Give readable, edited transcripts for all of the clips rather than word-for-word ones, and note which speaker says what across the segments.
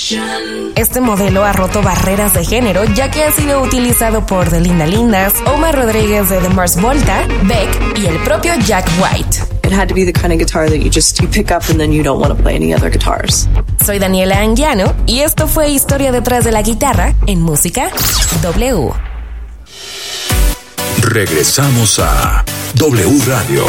Speaker 1: Este modelo ha roto barreras de género, ya que ha sido utilizado por The Linda Lindas, Omar Rodríguez de The Mars Volta, Beck y el propio Jack White.
Speaker 2: It had to be the kind of guitar that you pick up and then you don't want to play any other guitars.
Speaker 1: Soy Daniela Anguiano y esto fue Historia detrás de la guitarra en Música W.
Speaker 3: Regresamos a W Radio.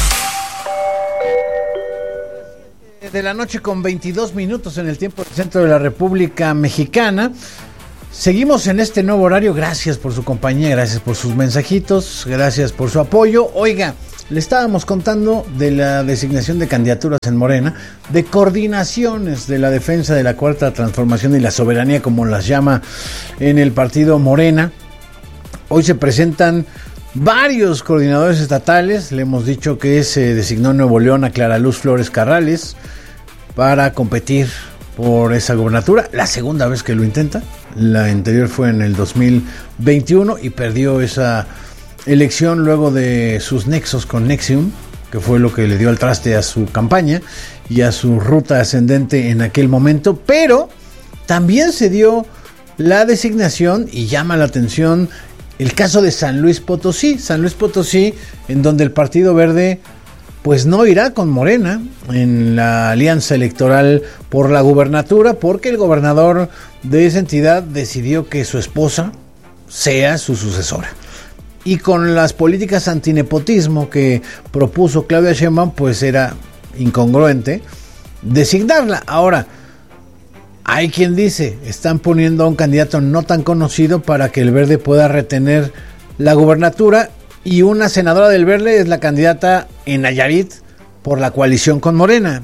Speaker 4: De la noche con 22 minutos en el tiempo del centro de la República Mexicana. Seguimos en este nuevo horario. Gracias por su compañía, gracias por sus mensajitos, gracias por su apoyo. Oiga, le estábamos contando de la designación de candidaturas en Morena, de coordinaciones de la defensa de la Cuarta Transformación y la soberanía, como las llama en el partido Morena. Hoy se presentan varios coordinadores estatales. Le hemos dicho que se designó en Nuevo León a Clara Luz Flores Carrales para competir por esa gobernatura. La segunda vez que lo intenta. La anterior fue en el 2021 y perdió esa elección luego de sus nexos con Nexium, que fue lo que le dio al traste a su campaña y a su ruta ascendente en aquel momento. Pero también se dio la designación, y llama la atención, el caso de San Luis Potosí, en donde el Partido Verde pues no irá con Morena en la alianza electoral por la gubernatura, porque el gobernador de esa entidad decidió que su esposa sea su sucesora. Y con las políticas antinepotismo que propuso Claudia Sheinbaum, pues era incongruente designarla. Ahora, hay quien dice, están poniendo a un candidato no tan conocido para que el Verde pueda retener la gubernatura, y una senadora del Verde es la candidata en Nayarit por la coalición con Morena.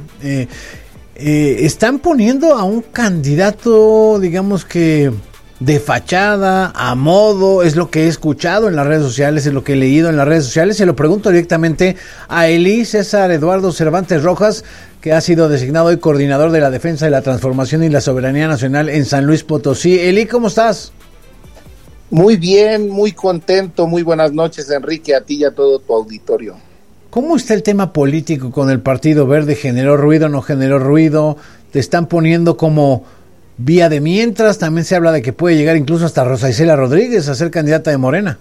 Speaker 4: Están poniendo a un candidato, digamos que de fachada, a modo, es lo que he escuchado en las redes sociales, es lo que he leído en las redes sociales. Se lo pregunto directamente a Elí César Eduardo Cervantes Rojas, que ha sido designado hoy coordinador de la defensa de la transformación y la soberanía nacional en San Luis Potosí. Elí, ¿cómo estás?
Speaker 5: Muy bien, muy contento, muy buenas noches, Enrique, a ti y a todo tu auditorio.
Speaker 4: ¿Cómo está el tema político con el Partido Verde? ¿Generó ruido, no generó ruido? ¿Te están poniendo como vía de mientras? También se habla de que puede llegar incluso hasta Rosa Isela Rodríguez a ser candidata de Morena.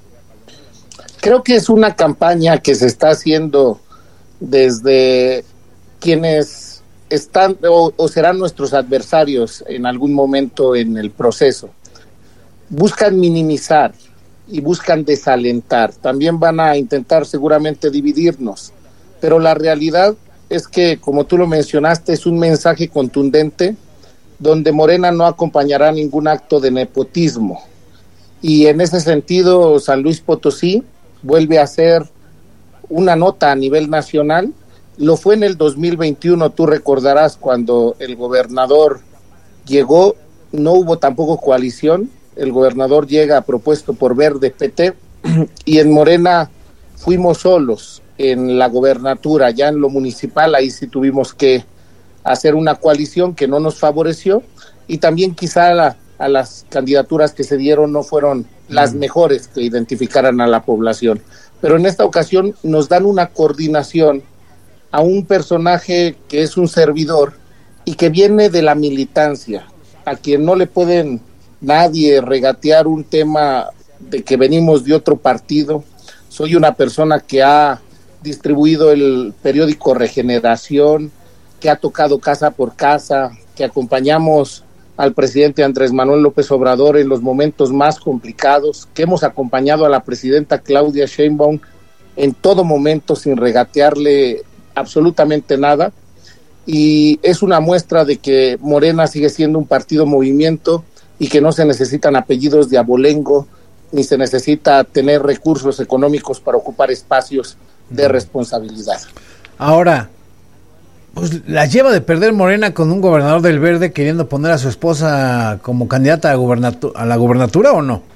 Speaker 5: Creo que es una campaña que se está haciendo desde quienes están o serán nuestros adversarios en algún momento en el proceso. Buscan minimizar y buscan desalentar. También van a intentar seguramente dividirnos, pero la realidad es que, como tú lo mencionaste, es un mensaje contundente donde Morena no acompañará ningún acto de nepotismo, y en ese sentido San Luis Potosí vuelve a ser una nota a nivel nacional. Lo fue en el 2021, tú recordarás, cuando el gobernador llegó, no hubo tampoco coalición. El gobernador llega propuesto por Verde PT, y en Morena fuimos solos en la gobernatura. Ya en lo municipal, ahí sí tuvimos que hacer una coalición que no nos favoreció, y también quizá a las candidaturas que se dieron no fueron las mejores que identificaran a la población. Pero en esta ocasión nos dan una coordinación a un personaje que es un servidor y que viene de la militancia, a quien no le pueden nadie regatear un tema de que venimos de otro partido. Soy una persona que ha distribuido el periódico Regeneración, que ha tocado casa por casa, que acompañamos al presidente Andrés Manuel López Obrador en los momentos más complicados, que hemos acompañado a la presidenta Claudia Sheinbaum en todo momento sin regatearle absolutamente nada, y es una muestra de que Morena sigue siendo un partido movimiento y que no se necesitan apellidos de abolengo, ni se necesita tener recursos económicos para ocupar espacios de responsabilidad.
Speaker 4: Ahora, pues la lleva de perder Morena con un gobernador del Verde queriendo poner a su esposa como candidata a la gobernatura, ¿o no?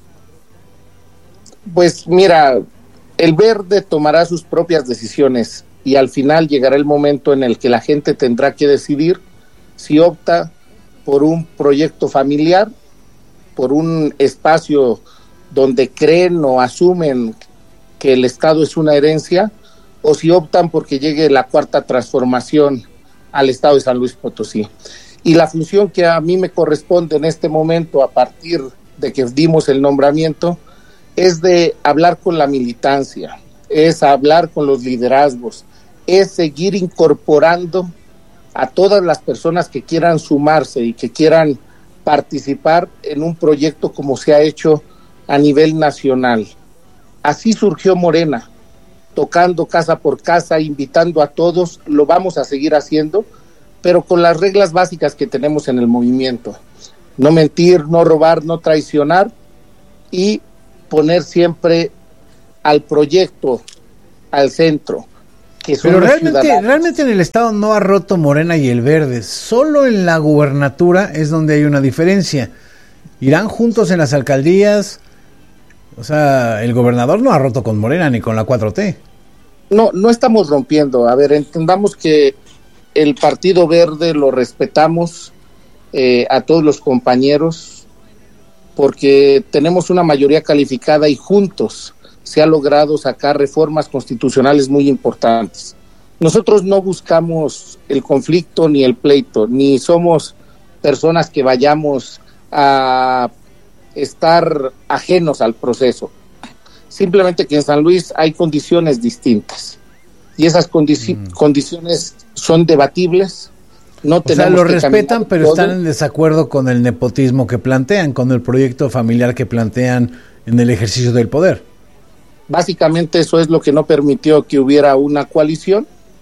Speaker 5: Pues mira, el Verde tomará sus propias decisiones, y al final llegará el momento en el que la gente tendrá que decidir si opta por un proyecto familiar, por un espacio donde creen o asumen que el Estado es una herencia, o si optan porque llegue la Cuarta Transformación al Estado de San Luis Potosí. Y la función que a mí me corresponde en este momento, a partir de que dimos el nombramiento, es de hablar con la militancia, es hablar con los liderazgos, es seguir incorporando a todas las personas que quieran sumarse y que quieran participar en un proyecto como se ha hecho a nivel nacional. Así surgió Morena, tocando casa por casa, invitando a todos, lo vamos a seguir haciendo, pero con las reglas básicas que tenemos en el movimiento. No mentir, no robar, no traicionar y poner siempre al proyecto al centro.
Speaker 4: Pero realmente en el estado no ha roto Morena y el Verde, solo en la gubernatura es donde hay una diferencia. Irán juntos en las alcaldías, o sea, el gobernador no ha roto con Morena ni con la 4T.
Speaker 5: No estamos rompiendo, a ver, entendamos que el Partido Verde lo respetamos a todos los compañeros porque tenemos una mayoría calificada y juntos se ha logrado sacar reformas constitucionales muy importantes. Nosotros no buscamos el conflicto ni el pleito, ni somos personas que vayamos a estar ajenos al proceso. Simplemente que en San Luis hay condiciones distintas y esas condiciones son debatibles. No tenemos
Speaker 4: lo respetan, pero están en desacuerdo con el nepotismo que plantean, con el proyecto familiar que plantean en el ejercicio del poder.
Speaker 5: Básicamente eso es lo que no permitió que hubiera una coalición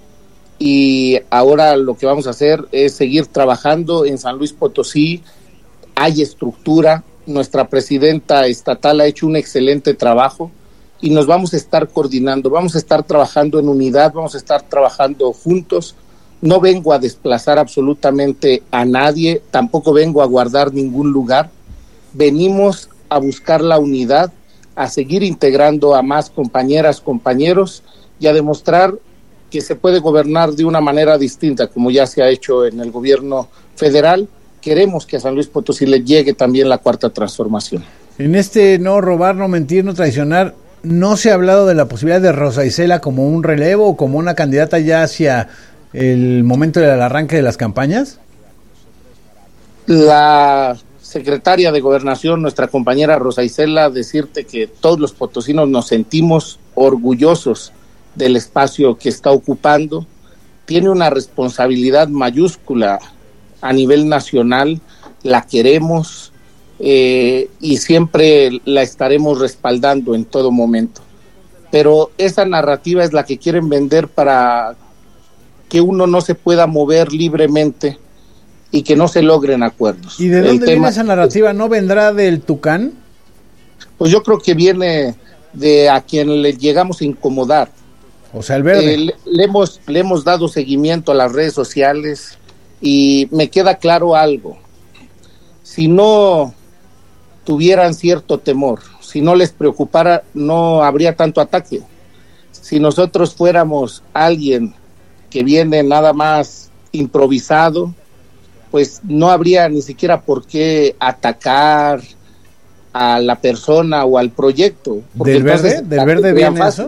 Speaker 5: y ahora lo que vamos a hacer es seguir trabajando en San Luis Potosí. Hay estructura, nuestra presidenta estatal ha hecho un excelente trabajo y nos vamos a estar coordinando, vamos a estar trabajando en unidad, vamos a estar trabajando juntos. No vengo a desplazar absolutamente a nadie, tampoco vengo a guardar ningún lugar. Venimos a buscar la unidad, a seguir integrando a más compañeras, compañeros y a demostrar que se puede gobernar de una manera distinta, como ya se ha hecho en el gobierno federal. Queremos que a San Luis Potosí le llegue también la cuarta transformación.
Speaker 4: En este no robar, no mentir, no traicionar, ¿no se ha hablado de la posibilidad de Rosa Isela como un relevo o como una candidata ya hacia el momento del arranque de las campañas?
Speaker 5: La secretaria de Gobernación, nuestra compañera Rosa Isela, decirte que todos los potosinos nos sentimos orgullosos del espacio que está ocupando. Tiene una responsabilidad mayúscula a nivel nacional, la queremos y siempre la estaremos respaldando en todo momento. Pero esa narrativa es la que quieren vender para que uno no se pueda mover libremente y que no se logren acuerdos.
Speaker 4: ¿Y de dónde viene esa narrativa? ¿No vendrá del Tucán?
Speaker 5: Pues yo creo que viene de a quien le llegamos a incomodar.
Speaker 4: O sea, el Verde.
Speaker 5: Le hemos dado seguimiento a las redes sociales y me queda claro algo. Si no tuvieran cierto temor, si no les preocupara, no habría tanto ataque. Si nosotros fuéramos alguien que viene nada más improvisado, pues no habría ni siquiera por qué atacar a la persona o al proyecto.
Speaker 4: ¿Del Verde? ¿Del Verde viene eso?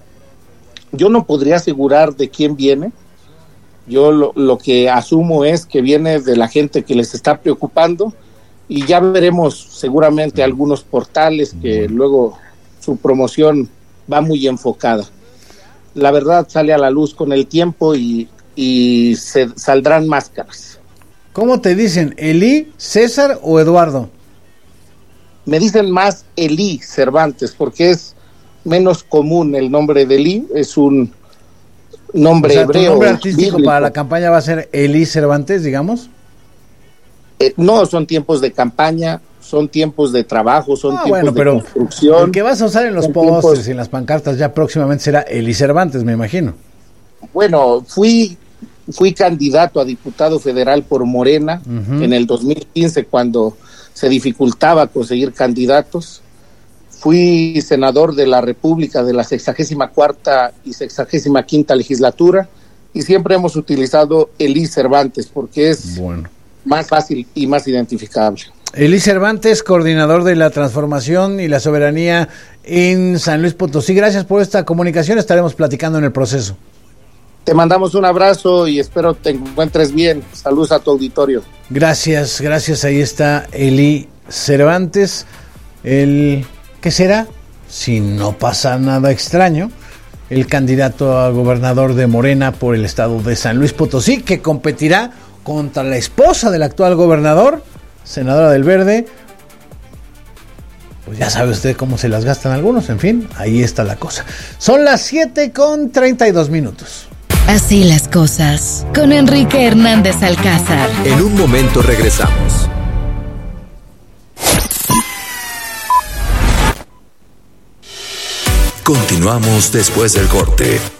Speaker 5: Yo no podría asegurar de quién viene. Yo lo que asumo es que viene de la gente que les está preocupando y ya veremos seguramente algunos portales que luego su promoción va muy enfocada. La verdad sale a la luz con el tiempo y se saldrán máscaras.
Speaker 4: ¿Cómo te dicen? ¿Elí, César o Eduardo?
Speaker 5: Me dicen más Elí Cervantes porque es menos común el nombre de Elí, es un nombre hebreo. ¿Tu
Speaker 4: nombre artístico bíblico para la campaña va a ser Elí Cervantes, digamos?
Speaker 5: No, son tiempos de campaña, son tiempos de trabajo, son tiempos de construcción.
Speaker 4: El que vas a usar en los pósters y en las pancartas ya próximamente será Elí Cervantes, me imagino.
Speaker 5: Bueno, fui candidato a diputado federal por Morena en el 2015 cuando se dificultaba conseguir candidatos. Fui senador de la República de la 64ª y 65ª legislatura y siempre hemos utilizado Elí Cervantes porque es más fácil y más identificable.
Speaker 4: Elí Cervantes, coordinador de la transformación y la soberanía en San Luis Potosí. Gracias por esta comunicación, estaremos platicando en el proceso.
Speaker 5: Te mandamos un abrazo y espero te encuentres bien. Saludos a tu auditorio.
Speaker 4: Gracias. Ahí está Eli Cervantes. ¿Qué será? Si no pasa nada extraño, el candidato a gobernador de Morena por el estado de San Luis Potosí, que competirá contra la esposa del actual gobernador, senadora del Verde. Pues ya sabe usted cómo se las gastan algunos. En fin, ahí está la cosa. Son las 7:32.
Speaker 6: Así las cosas, con Enrique Hernández Alcázar.
Speaker 3: En un momento regresamos. Continuamos después del corte.